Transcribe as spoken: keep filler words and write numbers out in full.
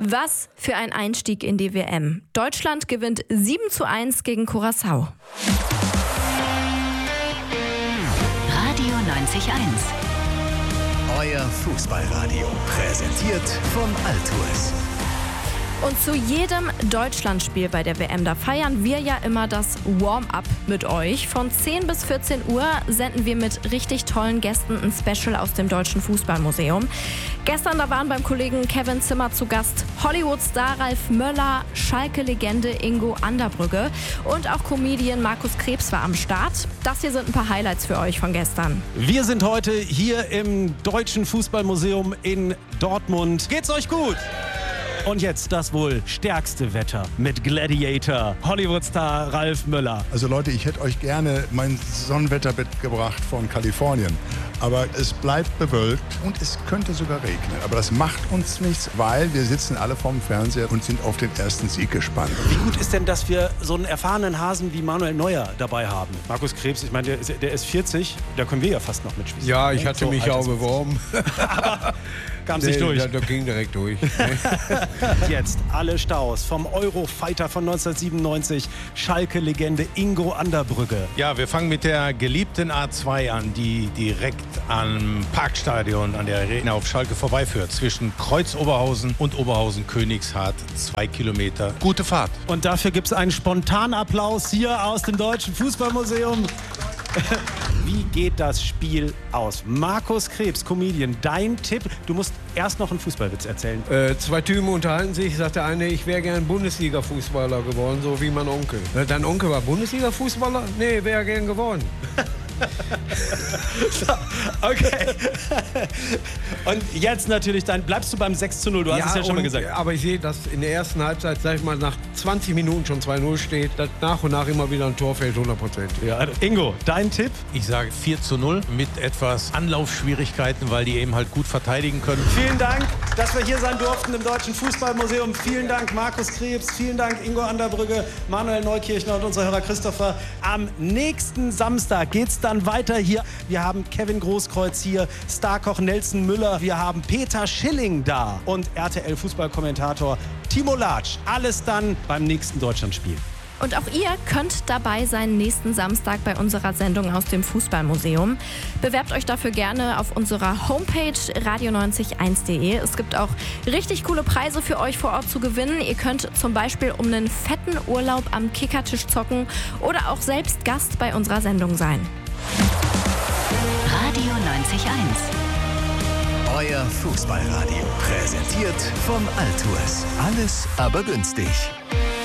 Was für ein Einstieg in die W M. Deutschland gewinnt sieben zu eins gegen Curaçao. Radio neunzig Komma eins. Euer Fußballradio. Präsentiert von Altours. Und zu jedem Deutschlandspiel bei der W M, da feiern wir ja immer das Warm-up mit euch. Von zehn bis vierzehn Uhr senden wir mit richtig tollen Gästen ein Special aus dem Deutschen Fußballmuseum. Gestern, da waren beim Kollegen Kevin Zimmer zu Gast Hollywood-Star Ralf Möller, Schalke-Legende Ingo Anderbrügge und auch Comedian Markus Krebs war am Start. Das hier sind ein paar Highlights für euch von gestern. Wir sind heute hier im Deutschen Fußballmuseum in Dortmund. Geht's euch gut? Und jetzt das wohl stärkste Wetter mit Gladiator, Hollywood-Star Ralf Möller. Also Leute, ich hätte euch gerne mein Sonnenwetter mitgebracht von Kalifornien. Aber es bleibt bewölkt und es könnte sogar regnen. Aber das macht uns nichts, weil wir sitzen alle vorm Fernseher und sind auf den ersten Sieg gespannt. Wie gut ist denn, dass wir so einen erfahrenen Hasen wie Manuel Neuer dabei haben? Markus Krebs, ich meine, der ist, der ist vierzig, da können wir ja fast noch mitspielen. Ja, ich hatte so mich auch beworben. Aber kam es nicht durch. Da, da ging direkt durch. Jetzt alle Staus vom Eurofighter von neunzehnhundertsiebenundneunzig, Schalke-Legende Ingo Anderbrügge. Ja, wir fangen mit der geliebten A zwei an, die direkt am Parkstadion an der Arena auf Schalke vorbeiführt. Zwischen Kreuz-Oberhausen und Oberhausen-Königshardt, zwei Kilometer. Gute Fahrt. Und dafür gibt es einen Spontanapplaus hier aus dem Deutschen Fußballmuseum. Wie geht das Spiel aus? Markus Krebs, Comedian, dein Tipp? Du musst erst noch einen Fußballwitz erzählen. Äh, zwei Typen unterhalten sich, sagt der eine, ich wäre gern Bundesliga-Fußballer geworden, so wie mein Onkel. Äh, dein Onkel war Bundesliga-Fußballer? Nee, wäre gern geworden. Okay. Und jetzt natürlich, dann bleibst du beim sechs zu null, du hast ja, es ja schon und, mal gesagt. Aber ich sehe, dass in der ersten Halbzeit, sag ich mal, nach zwanzig Minuten schon zwei null steht, dass nach und nach immer wieder ein Tor fällt, hundert Prozent. Ja. Ingo, dein Tipp? Ich sage vier zu null mit etwas Anlaufschwierigkeiten, weil die eben halt gut verteidigen können. Vielen Dank, dass wir hier sein durften im Deutschen Fußballmuseum. Vielen Dank, Markus Krebs. Vielen Dank, Ingo Anderbrügge, Manuel Neukirchner und unser Hörer Christopher. Am nächsten Samstag geht's dann weiter hier. Wir haben Kevin Großkreuz hier, Starkoch Nelson Müller. Wir haben Peter Schilling da und R T L-Fußballkommentator Timo Latsch. Alles dann beim nächsten Deutschlandspiel. Und auch ihr könnt dabei sein nächsten Samstag bei unserer Sendung aus dem Fußballmuseum. Bewerbt euch dafür gerne auf unserer Homepage radio neunzig Komma eins punkt de. Es gibt auch richtig coole Preise für euch vor Ort zu gewinnen. Ihr könnt zum Beispiel um einen fetten Urlaub am Kickertisch zocken oder auch selbst Gast bei unserer Sendung sein. Radio neunzig Komma eins. Euer Fußballradio. Präsentiert von Altours. Alles aber günstig.